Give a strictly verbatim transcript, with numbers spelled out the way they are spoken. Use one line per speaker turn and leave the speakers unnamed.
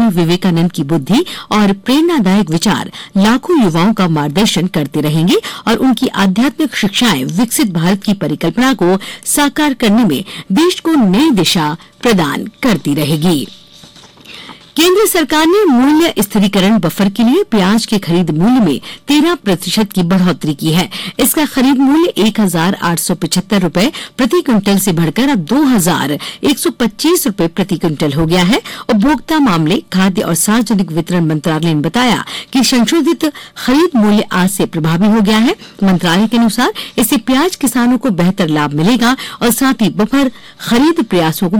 स्वामी विवेकानंद की बुद्धि और प्रेरणादायक विचार लाखों युवाओं का मार्गदर्शन करते रहेंगे और उनकी आध्यात्मिक शिक्षाएं विकसित भारत की परिकल्पना को साकार करने में देश को नई दिशा प्रदान करती रहेगी। केंद्र सरकार ने मूल्य स्थिरीकरण बफर के लिए प्याज के खरीद मूल्य में तेरह प्रतिशत की बढ़ोतरी की है। इसका खरीद मूल्य एक हजार आठ सौ पिछहत्तर रूपये प्रति क्विंटल से बढ़कर अब दो हजार एक सौ पच्चीस रूपये प्रति क्विंटल हो गया है। उपभोक्ता मामले, खाद्य और सार्वजनिक वितरण मंत्रालय ने बताया कि संशोधित खरीद मूल्य आज से प्रभावी हो गया है। मंत्रालय के अनुसार इससे प्याज किसानों को बेहतर लाभ मिलेगा और साथ ही बफर खरीद प्रयासों को